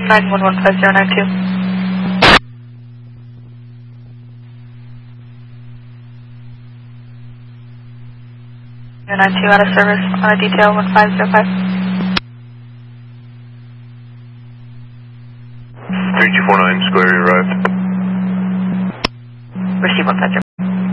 9115092. 92 out of service on a detail 1505. 3249 Square arrived. Receive 150.